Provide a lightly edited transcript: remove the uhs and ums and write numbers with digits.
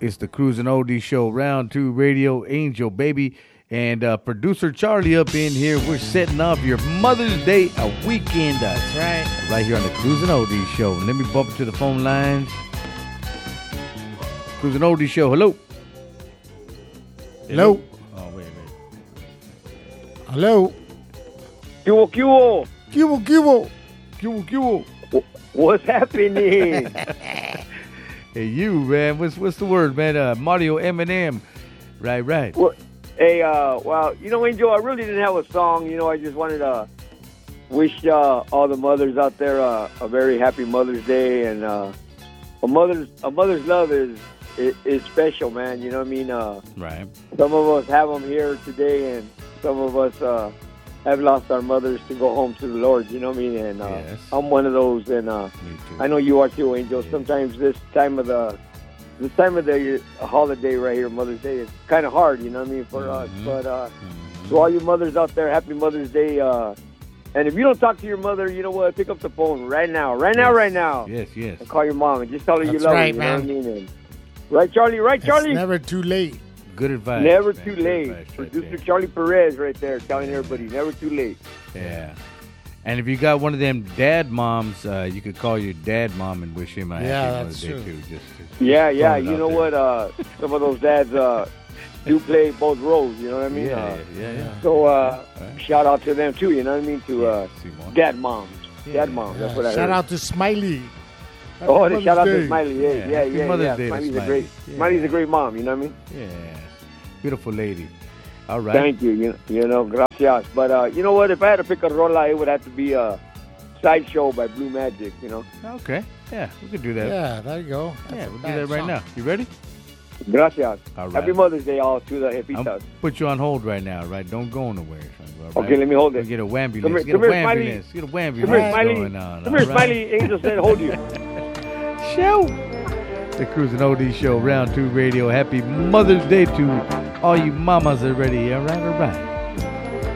It's the Cruising Oldie Show, Round 2 Radio, Angel Baby, and producer Charlie up in here. We're setting off your Mother's Day weekend. That's right. Right here on the Cruising Oldie Show. Let me bump to the phone lines. Cruising Oldie Show, hello. Hello. Oh, wait. Hello. Cubo. What's happening? Hey, you, man. What's the word, man? Mario Eminem. Right. Well, hey, well, Angel, I really didn't have a song. I just wanted to wish all the mothers out there a very happy Mother's Day. And a mother's love is special, man. You know what I mean? Right. Some of us have them here today, and some of us have lost our mothers to go home to the Lord. You know what I mean? And Yes. I'm one of those, and Me too. I know you are too, Angel. Sometimes this time of the holiday right here, Mother's Day, is kind of hard. You know what I mean for us. But to all you mothers out there, happy Mother's Day. And if you don't talk to your mother, you know what? Pick up the phone right now. Yes. And call your mom and just tell her you That's love right, her. You man. know what I mean? And, right, Charlie? It's never too late. Good advice. Never man. too Good late. advice right Producer there. Charlie Perez right there telling everybody, never too late. Yeah. And if you got one of them dad moms, you could call your dad mom and wish him a happy Yeah, Mother's that's Day true. too. Just Yeah. throwing it You out know there. what? Some of those dads do play both roles. You know what I mean? Yeah. So shout out to them too. You know what I mean? To Simon. dad moms. Yeah. Dad moms. That's what I Shout heard. out to Smiley. Oh, Happy shout out Mother's to Day. Smiley. Yeah, Yeah. happy Mother's Day to Smiley's a Smiley. great. Yeah. Smiley's a great mom. You know what I mean? Yeah. Beautiful lady. All right. Thank you. Gracias. But you know what? If I had to pick a rola, it would have to be a Sideshow by Blue Magic. Okay. Yeah, we could do that. Yeah, there you go. Yeah, That's a we'll do bad that right song. now. You ready? Gracias. All right. Happy Mother's Day all to the I'll Jefitas. put you on hold right now, right? Don't go nowhere. All right? Okay, let me hold We'll it. get a wambulance. Come here, Get a Smiley. wambulance. Get a wambulance Come here, Smiley. going on. Come here, all right? Smiley. Angel said, hold you. Show. The Cruising Oldie Show, Round 2 Radio. Happy Mother's Day to all you mamas already. All right.